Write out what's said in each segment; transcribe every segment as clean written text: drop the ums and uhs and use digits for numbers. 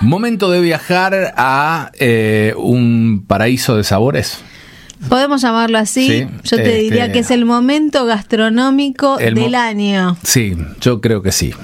Momento de viajar a un paraíso de sabores. Podemos llamarlo así. Sí, yo te diría que es el momento gastronómico del año. Sí, yo creo que sí.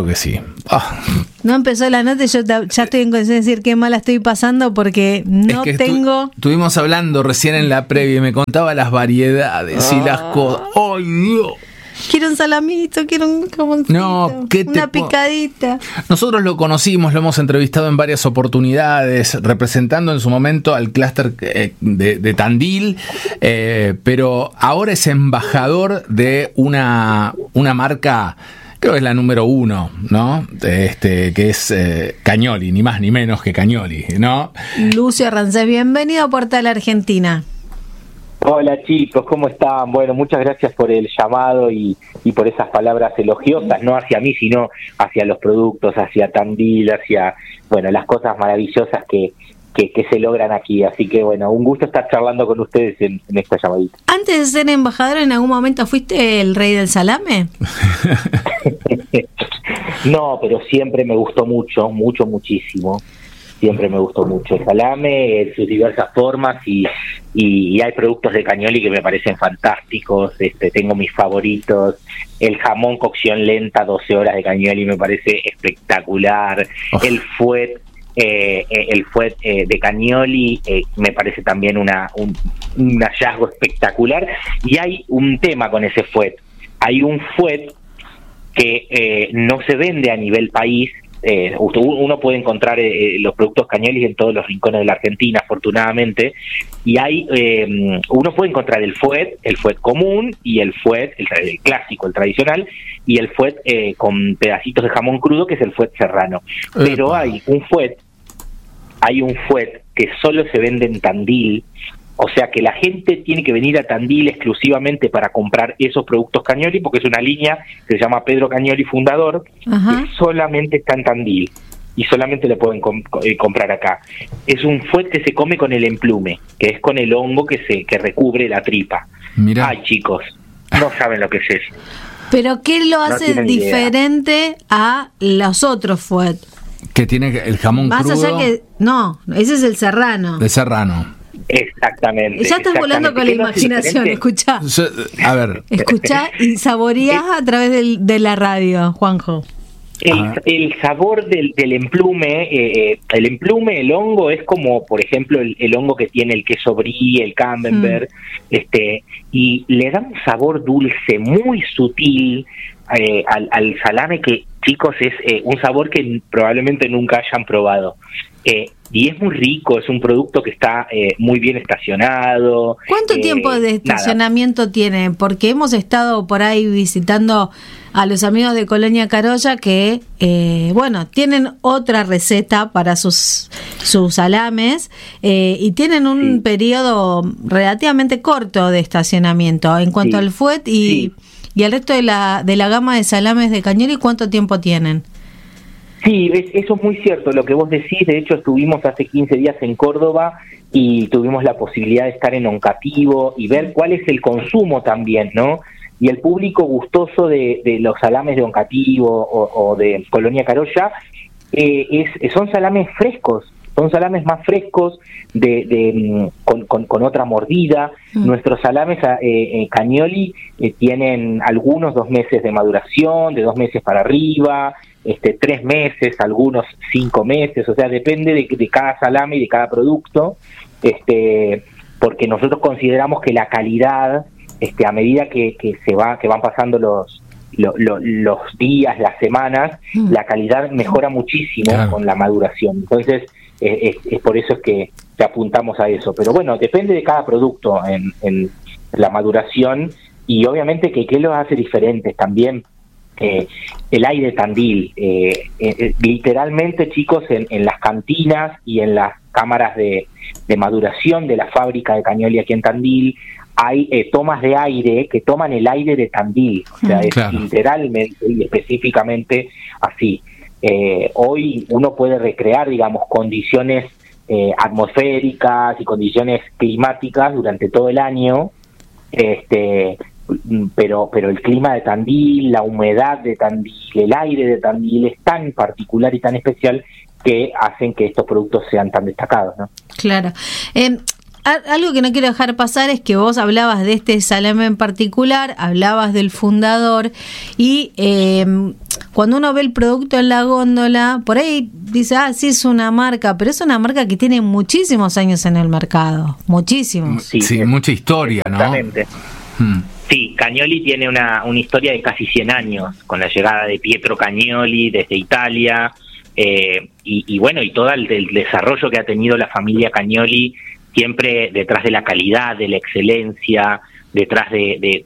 No empezó la nota y yo ya estoy en condición de decir qué mala estoy pasando porque no tengo... Estuvimos hablando recién en la previa y me contaba las variedades y las cosas. ¡Ay, Dios! Quiero un salamito, quiero un jamoncito, una picadita. Nosotros lo conocimos, lo hemos entrevistado en varias oportunidades, representando en su momento al clúster de Tandil, pero ahora es embajador de una marca, creo que es la número 1, ¿no? Que es Cagnoli, ni más ni menos que Cagnoli, ¿no? Lucio Arancés, bienvenido a Portal Argentina. Hola chicos, ¿cómo están? Bueno, muchas gracias por el llamado y por esas palabras elogiosas, no hacia mí, sino hacia los productos, hacia Tandil, hacia, bueno, las cosas maravillosas que se logran aquí. Así que, bueno, un gusto estar charlando con ustedes en esta llamadita. Antes de ser embajador, ¿en algún momento fuiste el rey del salame? No, pero siempre me gustó muchísimo. Siempre me gustó mucho el salame en sus diversas formas y hay productos de Cagnoli que me parecen fantásticos. Tengo mis favoritos. El jamón cocción lenta 12 horas de Cagnoli me parece espectacular. El fuet de Cagnoli me parece también un hallazgo espectacular. Y hay un tema con ese fuet. Hay un fuet que no se vende a nivel país. Uno puede encontrar los productos Cagnoli en todos los rincones de la Argentina, afortunadamente, y uno puede encontrar el fuet común y el fuet, el clásico, el tradicional, y el fuet con pedacitos de jamón crudo, que es el fuet serrano. Pero hay un fuet que solo se vende en Tandil. O sea que la gente tiene que venir a Tandil exclusivamente para comprar esos productos Cagnoli, porque es una línea que se llama Pedro Cagnoli Fundador, que solamente está en Tandil y solamente le pueden comprar acá. Es un fuet que se come con el emplume, que es con el hongo que recubre la tripa. Mirá. Ay, chicos, no saben lo que es eso. ¿Pero qué lo hace diferente a los otros fuet? Que tiene el jamón crudo. Más allá que... No, ese es el serrano. De serrano. Exactamente. Ya estás volando con la imaginación, escuchá. A ver. Escuchá y saboreá a través de la radio, Juanjo. El sabor del emplume, el hongo es como, por ejemplo, el hongo que tiene el queso brie, el camembert, y le da un sabor dulce muy sutil al salame que, chicos, es un sabor que probablemente nunca hayan probado. Y es muy rico, es un producto que está muy bien estacionado. ¿Cuánto tiempo de estacionamiento tiene? Porque hemos estado por ahí visitando a los amigos de Colonia Carolla que, tienen otra receta para sus salames y tienen un periodo relativamente corto de estacionamiento. En cuanto al fuet y el resto de la gama de salames de Cagnoli, ¿cuánto tiempo tienen? Sí, eso es muy cierto lo que vos decís. De hecho, estuvimos hace 15 días en Córdoba y tuvimos la posibilidad de estar en Oncativo y ver cuál es el consumo también, ¿no? Y el público gustoso de los salames de Oncativo o de Colonia Carolla son salames frescos, son salames más frescos con otra mordida. Nuestros salames Cagnoli tienen algunos 2 meses de maduración, de 2 meses para arriba, 3 meses, algunos 5 meses, o sea, depende de cada salame y de cada producto, porque nosotros consideramos que la calidad, a medida que van pasando los días, las semanas, la calidad mejora muchísimo con la maduración. Entonces, es por eso es que apuntamos a eso. Pero bueno, depende de cada producto en la maduración, y obviamente que qué lo hace diferentes también. El aire Tandil, literalmente, chicos, en las cantinas y en las cámaras de maduración de la fábrica de Cagnoli aquí en Tandil hay tomas de aire que toman el aire de Tandil, o sea, es literalmente y específicamente así. Hoy uno puede recrear, digamos, condiciones atmosféricas y condiciones climáticas durante todo el año, pero el clima de Tandil, la humedad de Tandil, el aire de Tandil es tan particular y tan especial que hacen que estos productos sean tan destacados, ¿no? Claro. Algo que no quiero dejar pasar es que vos hablabas de este salame en particular, hablabas del fundador y cuando uno ve el producto en la góndola, por ahí dice, sí es una marca, pero es una marca que tiene muchísimos años en el mercado, muchísimos. Sí, mucha historia, ¿no? Exactamente. Sí, Cagnoli tiene una historia de casi 100 años, con la llegada de Pietro Cagnoli desde Italia, y bueno, y todo el desarrollo que ha tenido la familia Cagnoli, siempre detrás de la calidad, de la excelencia, detrás de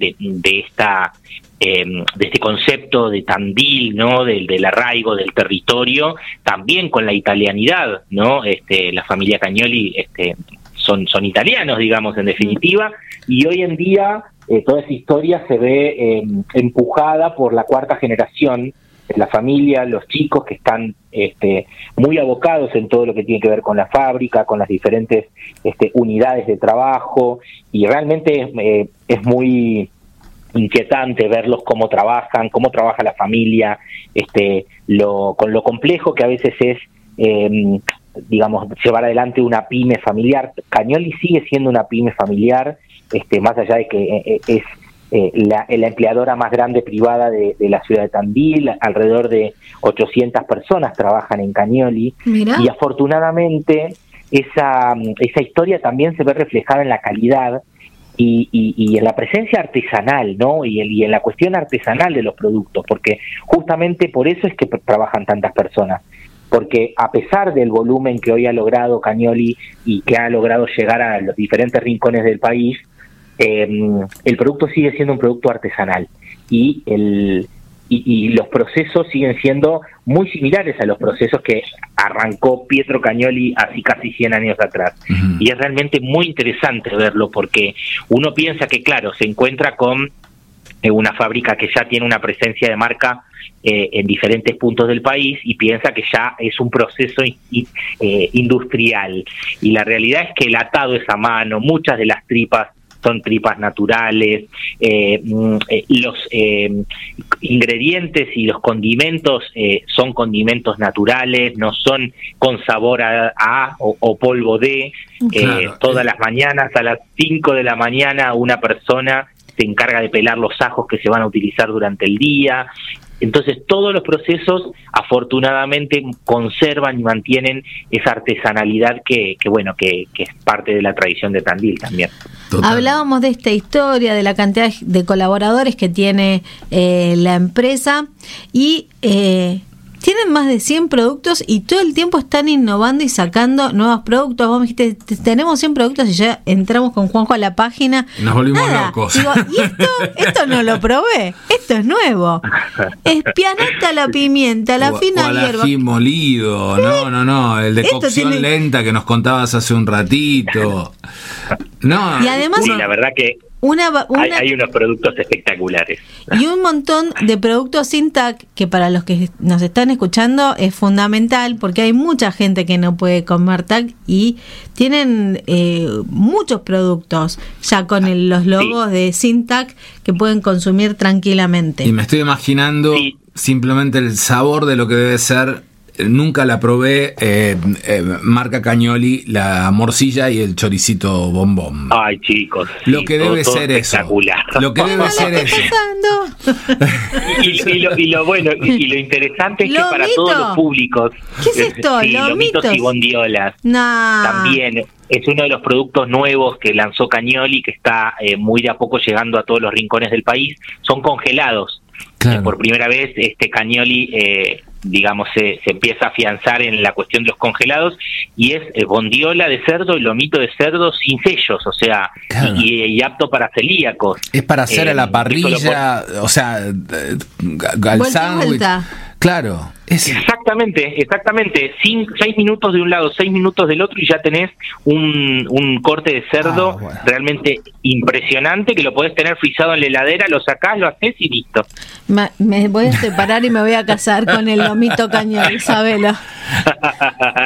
este concepto de Tandil, ¿no? Del arraigo del territorio, también con la italianidad, ¿no? La familia Cagnoli son italianos, digamos, en definitiva, y hoy en día toda esa historia se ve empujada por la cuarta generación de la familia, los chicos que están muy abocados en todo lo que tiene que ver con la fábrica, con las diferentes unidades de trabajo, y realmente es muy inquietante verlos cómo trabaja la familia, con lo complejo que a veces es digamos, llevar adelante una pyme familiar. Cagnoli sigue siendo una pyme familiar, más allá de que es la empleadora más grande privada de la ciudad de Tandil. Alrededor de 800 personas trabajan en Cagnoli. Mirá. Y afortunadamente esa historia también se ve reflejada en la calidad y en la presencia artesanal, ¿no? Y en la cuestión artesanal de los productos, porque justamente por eso es que trabajan tantas personas, porque a pesar del volumen que hoy ha logrado Cagnoli y que ha logrado llegar a los diferentes rincones del país, el producto sigue siendo un producto artesanal y los procesos siguen siendo muy similares a los procesos que arrancó Pietro Cagnoli hace casi 100 años atrás. Uh-huh. Y es realmente muy interesante verlo, porque uno piensa que, claro, se encuentra con una fábrica que ya tiene una presencia de marca en diferentes puntos del país y piensa que ya es un proceso industrial. Y la realidad es que el atado es a mano, muchas de las tripas son tripas naturales, los ingredientes y los condimentos son condimentos naturales, no son con sabor a o polvo de. Claro. Todas las mañanas, a las 5 de la mañana, una persona se encarga de pelar los ajos que se van a utilizar durante el día. Entonces todos los procesos afortunadamente conservan y mantienen esa artesanalidad que es parte de la tradición de Tandil también. Total. Hablábamos de esta historia, de la cantidad de colaboradores que tiene la empresa y tienen más de 100 productos y todo el tiempo están innovando y sacando nuevos productos. Vos me dijiste, tenemos 100 productos y ya entramos con Juanjo a la página. Nos volvimos locos. Digo, ¿y esto no lo probé? Esto es nuevo. Espianata, la pimienta, la fina hierba. Ají molido, no, el de cocción lenta que nos contabas hace un ratito. No, y además, sí, la verdad que hay unos productos espectaculares. Y un montón de productos sin TAC, que para los que nos están escuchando es fundamental, porque hay mucha gente que no puede comer TAC y tienen muchos productos ya con los logos de sin TAC que pueden consumir tranquilamente. Y me estoy imaginando simplemente el sabor de lo que debe ser. Nunca la probé, marca Cagnoli, la morcilla y el choricito bombón. Ay, chicos. Lo que debe ser eso. Lo que debe ser eso. Y lo bueno, y lo interesante es que para todos los públicos. ¿Qué es esto? Lomitos y bondiolas. No. También es uno de los productos nuevos que lanzó Cagnoli, que está muy de a poco llegando a todos los rincones del país. Son congelados. Claro. Por primera vez Cagnoli digamos se empieza a afianzar en la cuestión de los congelados y es bondiola de cerdo y lomito de cerdo sin sellos, o sea, claro. y apto para celíacos. Es para hacer a la parrilla, o sea, al sándwich. Claro. Exactamente. 6 minutos de un lado, 6 minutos del otro y ya tenés un corte de cerdo realmente impresionante que lo podés tener frisado en la heladera, lo sacás, lo haces y listo. Me voy a separar y me voy a casar con el lomito Cagnoli, sabelo.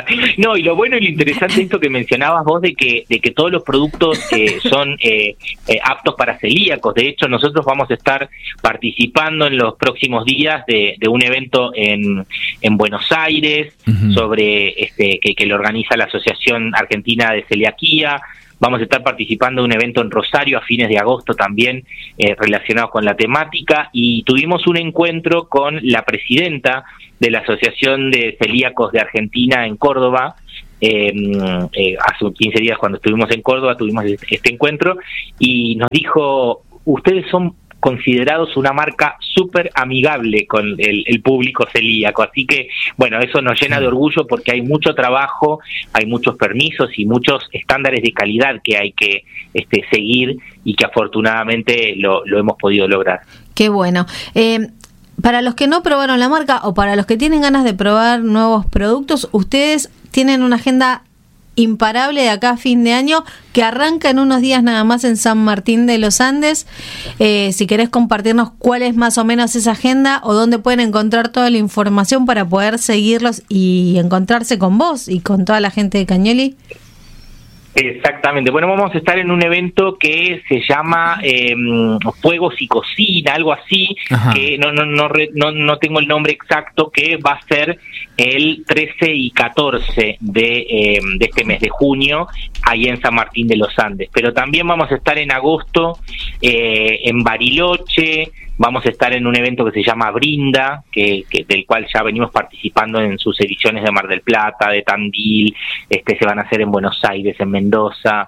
No, y lo bueno y lo interesante esto que mencionabas vos de que todos los productos son aptos para celíacos. De hecho, nosotros vamos a estar participando en los próximos días de un evento en Buenos Aires sobre que lo organiza la Asociación Argentina de Celiaquía. Vamos a estar participando de un evento en Rosario a fines de agosto también relacionado con la temática, y tuvimos un encuentro con la presidenta de la Asociación de Celíacos de Argentina en Córdoba. Hace 15 días cuando estuvimos en Córdoba tuvimos este encuentro y nos dijo: ustedes son considerados una marca súper amigable con el público celíaco, así que bueno, eso nos llena de orgullo porque hay mucho trabajo, hay muchos permisos y muchos estándares de calidad que hay que seguir, y que afortunadamente lo hemos podido lograr. Qué bueno. Para los que no probaron la marca o para los que tienen ganas de probar nuevos productos, ustedes tienen una agenda imparable de acá a fin de año que arranca en unos días nada más en San Martín de los Andes. Si querés compartirnos cuál es más o menos esa agenda o dónde pueden encontrar toda la información para poder seguirlos y encontrarse con vos y con toda la gente de Cañoli. Exactamente. Bueno, vamos a estar en un evento que se llama Fuegos y Cocina, algo así. Ajá. Que no tengo el nombre exacto, que va a ser el 13 y 14 de este mes de junio, ahí en San Martín de los Andes. Pero también vamos a estar en agosto en Bariloche. Vamos a estar en un evento que se llama Brinda, del cual ya venimos participando en sus ediciones de Mar del Plata, de Tandil, se van a hacer en Buenos Aires, en Mendoza.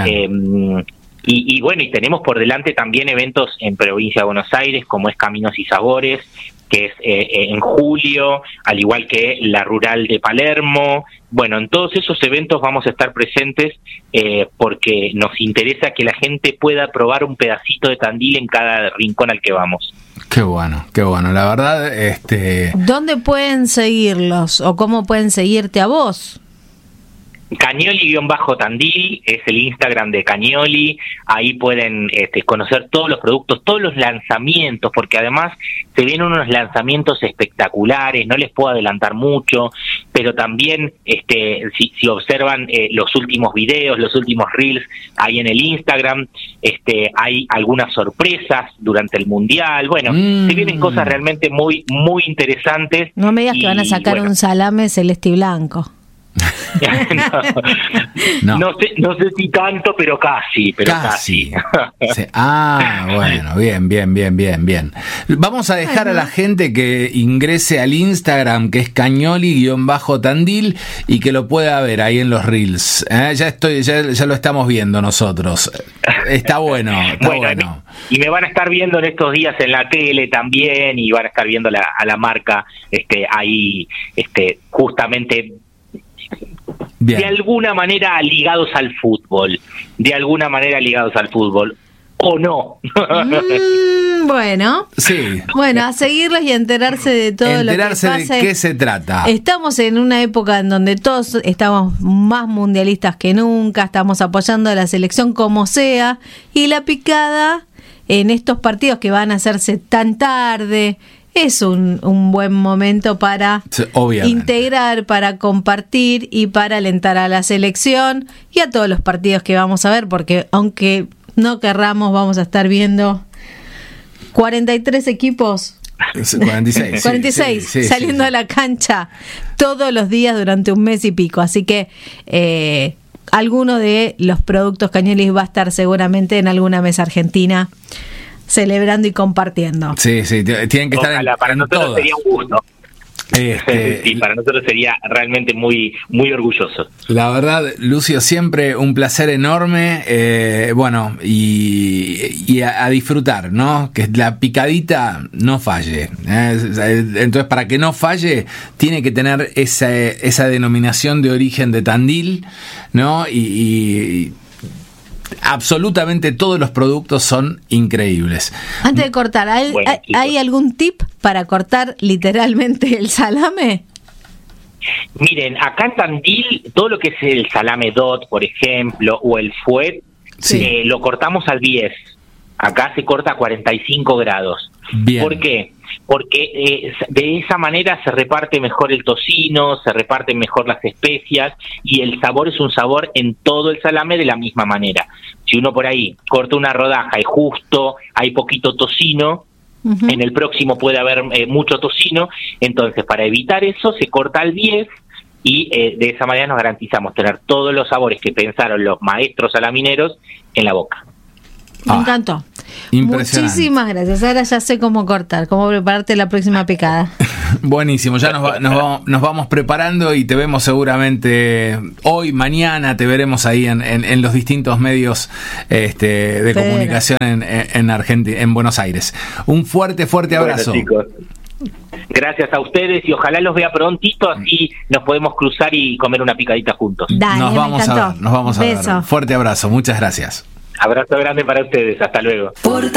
Y bueno, y tenemos por delante también eventos en provincia de Buenos Aires, como es Caminos y Sabores, que es en julio, al igual que la Rural de Palermo. Bueno, en todos esos eventos vamos a estar presentes porque nos interesa que la gente pueda probar un pedacito de Tandil en cada rincón al que vamos. Qué bueno, la verdad. ¿Dónde pueden seguirlos o cómo pueden seguirte a vos? Cañoli-Tandil es el Instagram de Cañoli. Ahí pueden conocer todos los productos, todos los lanzamientos, porque además se vienen unos lanzamientos espectaculares. No les puedo adelantar mucho, pero también si observan los últimos videos, los últimos reels ahí en el Instagram, hay algunas sorpresas durante el Mundial. Bueno, se vienen cosas realmente muy muy interesantes. No me digas que van a sacar un salame celeste y blanco. No sé si tanto, pero casi. Sí. Bueno, bien. Vamos a dejar a la gente que ingrese al Instagram, que es Cañoli-Tandil, y que lo pueda ver ahí en los reels. Ya lo estamos viendo nosotros. Está bueno. Y me van a estar viendo en estos días en la tele también, y van a estar viendo a la marca ahí justamente bien. De alguna manera ligados al fútbol, o no. Bueno, sí. Bueno, a seguirlos y enterarse de todo lo que pasa. De qué se trata. Estamos en una época en donde todos estamos más mundialistas que nunca, estamos apoyando a la selección como sea, y la picada en estos partidos que van a hacerse tan tarde es un buen momento para integrar, para compartir y para alentar a la selección y a todos los partidos que vamos a ver, porque aunque no querramos, vamos a estar viendo 43 equipos. 46 sí, saliendo a la cancha todos los días durante un mes y pico. Así que alguno de los productos Cañoli va a estar seguramente en alguna mesa argentina celebrando y compartiendo. Sí, tienen que estar para nosotros todas. Sería un gusto. Sí, para nosotros sería realmente muy muy orgulloso. La verdad, Lucio, siempre un placer enorme. Y a disfrutar, ¿no? Que la picadita no falle. Entonces, para que no falle, tiene que tener esa denominación de origen de Tandil, ¿no? Y absolutamente todos los productos son increíbles. Antes de cortar, ¿hay algún tip para cortar literalmente el salame? Miren, acá en Tandil, todo lo que es el salame DOT, por ejemplo, o el fuet, lo cortamos al bies. Acá se corta a 45 grados. Bien. ¿Por qué? Porque de esa manera se reparte mejor el tocino, se reparten mejor las especias y el sabor es un sabor en todo el salame de la misma manera. Si uno por ahí corta una rodaja y justo hay poquito tocino, en el próximo puede haber mucho tocino, entonces para evitar eso se corta al 10 y de esa manera nos garantizamos tener todos los sabores que pensaron los maestros salamineros en la boca. Me encantó. Muchísimas gracias. Ahora ya sé cómo cortar, cómo prepararte la próxima picada. Buenísimo, ya nos vamos preparando y te vemos seguramente hoy, mañana, te veremos ahí en los distintos medios de comunicación en Argentina, en Buenos Aires. Un fuerte abrazo. Bueno, chicos, gracias a ustedes y ojalá los vea prontito, así nos podemos cruzar y comer una picadita juntos. Dale, nos vamos a ver. Fuerte abrazo, muchas gracias. Abrazo grande para ustedes, hasta luego.